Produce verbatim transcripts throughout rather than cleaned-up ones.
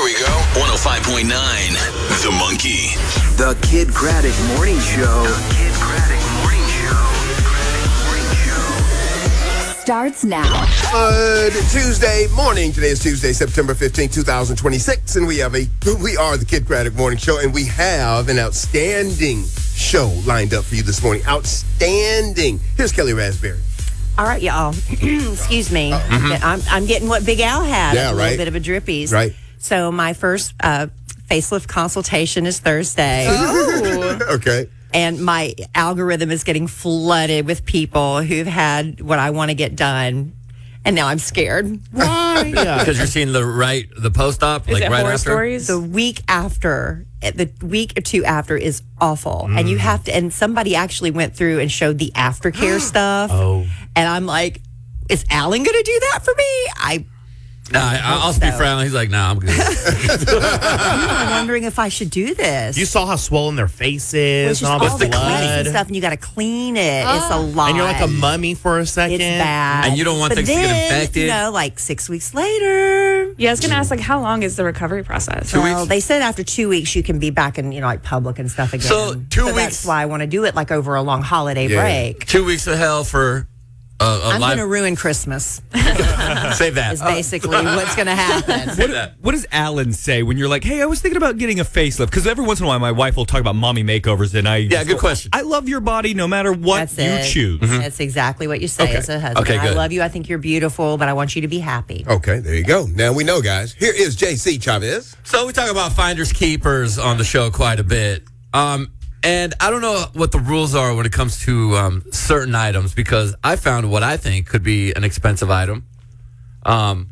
we go. one oh five point nine, The Monkey. The Kid Craddock Morning Show. The Kid Craddock Morning Show. Starts now. Good Tuesday morning. Today is Tuesday, September fifteenth, twenty twenty-six, and we have a we are the Kid Craddock Morning Show, and we have an outstanding show lined up for you this morning. Outstanding. Here's Kelly Raspberry. All right, y'all. Excuse me. Mm-hmm. I'm, I'm getting what Big Al had. Yeah, a right. little bit of a drippies. Right. So my first uh, facelift consultation is Thursday. Oh. Okay. And my algorithm is getting flooded with people who've had what I want to get done. And now I'm scared. Why? Because you're seeing the right, the post-op, Is like it right horror after? stories? The week after, the week or two after is awful. Mm. And you have to, and somebody actually went through and showed the aftercare stuff. Oh. And I'm like, is Alan going to do that for me? I Nah, I, I'll so. be frowning. He's like, nah, I'm good. I'm wondering if I should do this. You saw how swollen their face is Well, and all just all the the cuts blood. and stuff, and you got to clean it. It's a lot. And you're like a mummy for a second. It's bad. And you don't want but things to then, get infected. You know, like six weeks later. Yeah, I was going to ask, like, how long is the recovery process? Two Well, weeks? they said after two weeks you can be back in, you know, like public and stuff again. So, two That's weeks- why I want to do it like over a long holiday Yeah. break. Two weeks of hell for uh, a I'm live. going to ruin Christmas. Save that. Is basically what's going to happen. Save that. What does Alan say when you're like, hey, I was thinking about getting a facelift? Because every once in a while, my wife will talk about mommy makeovers, and I Yeah, good question. I love your body no matter what That's you it. choose. That's exactly what you say Okay. as a husband. Okay, I good. love you. I think you're beautiful, but I want you to be happy. Okay, there you go. Now we know, guys. Here is J C Chavez. So we talk about finders keepers on the show quite a bit. Um, and I don't know what the rules are when it comes to um, certain items, because I found what I think could be an expensive item. Um,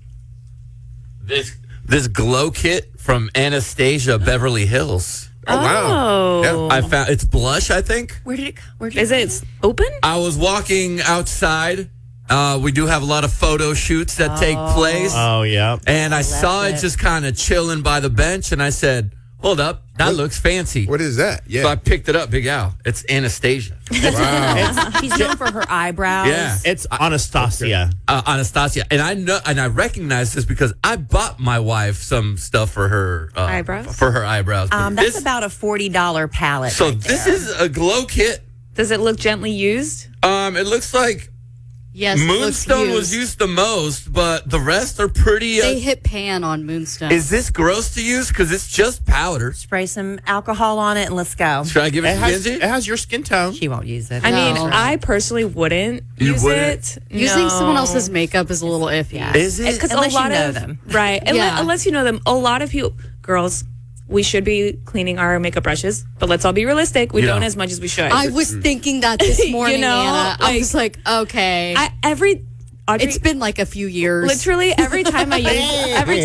this this glow kit from Anastasia Beverly Hills. Oh, wow. Yeah. I found it's blush, I think. Where did it Where did Is it open? I was walking outside. Uh, we do have a lot of photo shoots that take place. Oh, yeah. And I saw it it. just kind of chilling by the bench, and I said, hold up, that What- looks fancy. What is that? Yeah. So I picked it up, Big Al. It's Anastasia. Wow. She's known for her eyebrows. Yeah. It's Anastasia. Uh, Anastasia. And I know, and I recognize this because I bought my wife some stuff for her uh, Eyebrows? For her eyebrows. But Um, that's this- about a forty dollars palette. So right this there. is a glow kit. Does it look gently used? Um, it looks like Yes, it looks Moonstone was used. used the most, but the rest are pretty. Uh, They hit pan on Moonstone. is this gross to use? Because it's just powder. Spray some alcohol on it and let's go. Should I give it, It to has, Kenzie? it has your skin tone. She won't use it. I mean, No. I personally wouldn't You use wouldn't? it. Using No. someone else's makeup is a little iffy. Yeah. Is it? Because a Unless you lot know of them. right, unless, Yeah. unless you know them, a lot of people, girls, we should be cleaning our makeup brushes, but let's all be realistic. We Yeah. don't as much as we should. I was thinking that this You morning, know, Anna. I like- was like, okay. I, every Audrey, it's been like a few years. literally every time I use every